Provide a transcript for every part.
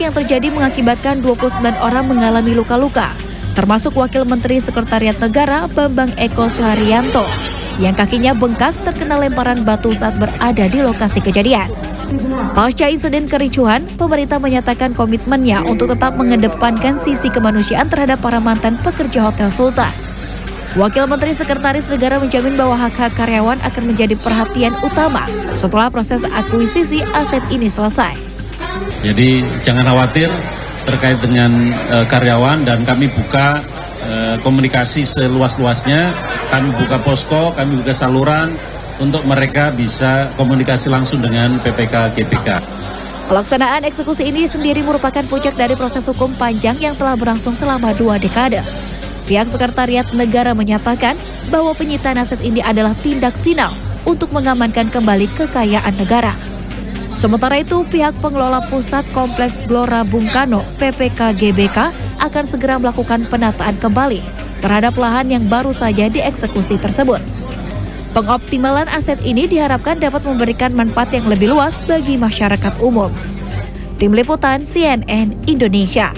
yang terjadi mengakibatkan 29 orang mengalami luka-luka, termasuk Wakil Menteri Sekretariat Negara Bambang Eko Suharyanto, yang kakinya bengkak terkena lemparan batu saat berada di lokasi kejadian. Pasca insiden kericuhan, pemerintah menyatakan komitmennya untuk tetap mengedepankan sisi kemanusiaan terhadap para mantan pekerja Hotel Sultan. Wakil Menteri Sekretaris Negara menjamin bahwa hak-hak karyawan akan menjadi perhatian utama setelah proses akuisisi aset ini selesai. Jadi jangan khawatir terkait dengan karyawan, dan kami buka komunikasi seluas-luasnya. Kami buka posko, kami buka saluran untuk mereka bisa komunikasi langsung dengan PPK GBK. Pelaksanaan eksekusi ini sendiri merupakan puncak dari proses hukum panjang yang telah berlangsung selama 2 dekade. Pihak Sekretariat Negara menyatakan bahwa penyitaan aset ini adalah tindak final untuk mengamankan kembali kekayaan negara. Sementara itu, pihak pengelola pusat Kompleks Gelora Bung Karno (PPK GBK) akan segera melakukan penataan kembali terhadap lahan yang baru saja dieksekusi tersebut. Pengoptimalan aset ini diharapkan dapat memberikan manfaat yang lebih luas bagi masyarakat umum. Tim Liputan CNN Indonesia.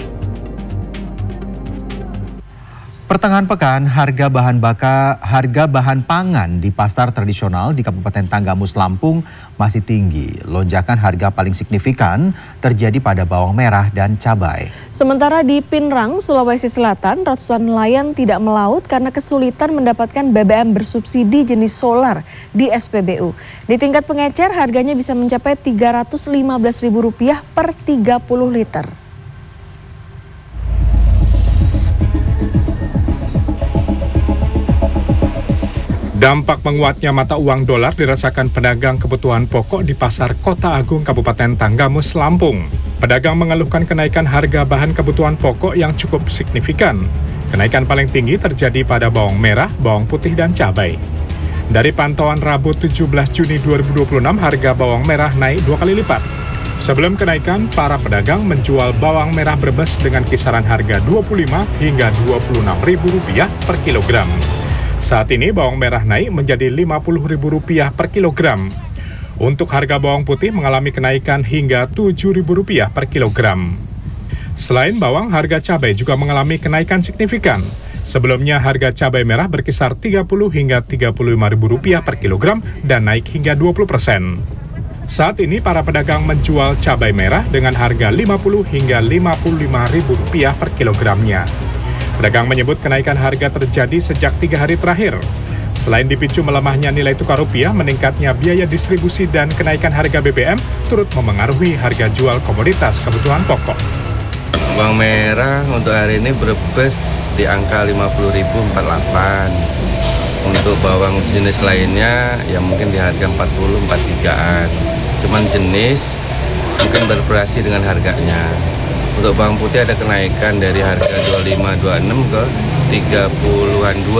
Pertengahan pekan, harga bahan pangan di pasar tradisional di Kabupaten Tanggamus, Lampung masih tinggi. Lonjakan harga paling signifikan terjadi pada bawang merah dan cabai. Sementara di Pinrang, Sulawesi Selatan, ratusan nelayan tidak melaut karena kesulitan mendapatkan BBM bersubsidi jenis solar di SPBU. Di tingkat pengecer, harganya bisa mencapai Rp315.000 per 30 liter. Dampak menguatnya mata uang dolar dirasakan pedagang kebutuhan pokok di Pasar Kota Agung Kabupaten Tanggamus, Lampung. Pedagang mengeluhkan kenaikan harga bahan kebutuhan pokok yang cukup signifikan. Kenaikan paling tinggi terjadi pada bawang merah, bawang putih, dan cabai. Dari pantauan Rabu 17 Juni 2026, harga bawang merah naik 2 kali lipat. Sebelum kenaikan, para pedagang menjual bawang merah Brebes dengan kisaran harga Rp25 hingga Rp26.000 per kilogram. Saat ini bawang merah naik menjadi Rp50.000 per kilogram. Untuk harga bawang putih mengalami kenaikan hingga Rp7.000 per kilogram. Selain bawang, harga cabai juga mengalami kenaikan signifikan. Sebelumnya harga cabai merah berkisar Rp30 hingga Rp35.000 per kilogram dan naik hingga 20%. Saat ini para pedagang menjual cabai merah dengan harga Rp50 hingga Rp55.000 per kilogramnya. Pedagang menyebut kenaikan harga terjadi sejak 3 hari terakhir. Selain dipicu melemahnya nilai tukar rupiah, meningkatnya biaya distribusi dan kenaikan harga BBM turut memengaruhi harga jual komoditas kebutuhan pokok. Bawang merah untuk hari ini Brebes di angka Rp50.048. Untuk bawang jenis lainnya ya mungkin di harga Rp40-43an. Cuman jenis mungkin bervariasi dengan harganya. Untuk bawang putih ada kenaikan dari harga Rp25.26 ke Rp30.2.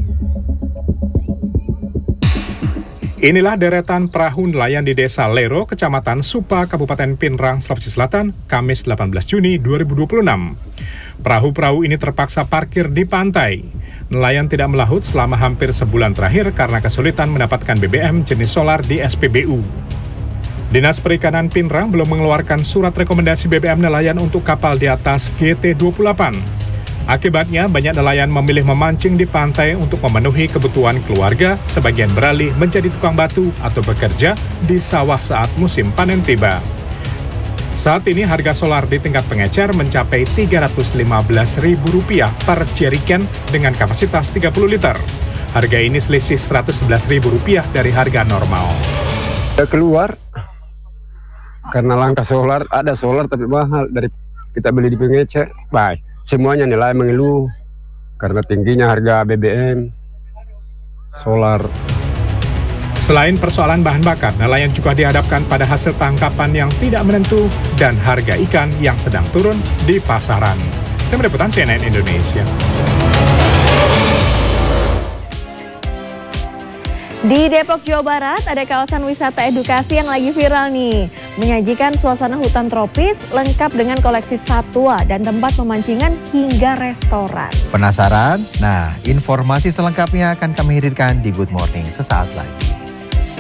Inilah deretan perahu nelayan di Desa Lero, Kecamatan Supa, Kabupaten Pinrang, Sulawesi Selatan, Kamis 18 Juni 2026. Perahu-perahu ini terpaksa parkir di pantai. Nelayan tidak melaut selama hampir sebulan terakhir karena kesulitan mendapatkan BBM jenis solar di SPBU. Dinas Perikanan Pinrang belum mengeluarkan surat rekomendasi BBM nelayan untuk kapal di atas GT28. Akibatnya, banyak nelayan memilih memancing di pantai untuk memenuhi kebutuhan keluarga, sebagian beralih menjadi tukang batu atau bekerja di sawah saat musim panen tiba. Saat ini harga solar di tingkat pengecer mencapai Rp315.000 per jeriken dengan kapasitas 30 liter. Harga ini selisih Rp111.000 dari harga normal. Keluar karena langkah solar, ada solar tapi mahal dari kita beli di pengecer. Baik, semuanya nelayan mengeluh karena tingginya harga BBM solar. Selain persoalan bahan bakar, nelayan juga dihadapkan pada hasil tangkapan yang tidak menentu dan harga ikan yang sedang turun di pasaran. Tim Liputan CNN Indonesia. Di Depok, Jawa Barat, ada kawasan wisata edukasi yang lagi viral nih. Menyajikan suasana hutan tropis lengkap dengan koleksi satwa dan tempat pemancingan hingga restoran. Penasaran? Nah, informasi selengkapnya akan kami hadirkan di Good Morning sesaat lagi.